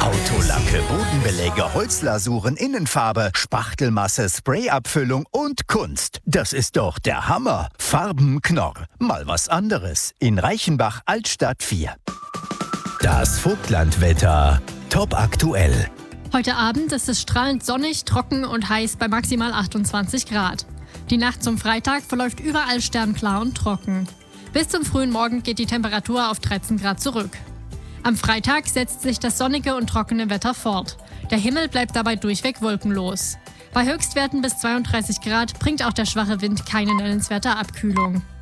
Autolacke, Bodenbeläge, Holzlasuren, Innenfarbe, Spachtelmasse, Sprayabfüllung und Kunst. Das ist doch der Hammer. Farbenknorr. Mal was anderes. In Reichenbach, Altstadt 4. Das Vogtlandwetter. Top aktuell. Heute Abend ist es strahlend sonnig, trocken und heiß bei maximal 28 Grad. Die Nacht zum Freitag verläuft überall sternklar und trocken. Bis zum frühen Morgen geht die Temperatur auf 13 Grad zurück. Am Freitag setzt sich das sonnige und trockene Wetter fort. Der Himmel bleibt dabei durchweg wolkenlos. Bei Höchstwerten bis 32 Grad bringt auch der schwache Wind keine nennenswerte Abkühlung.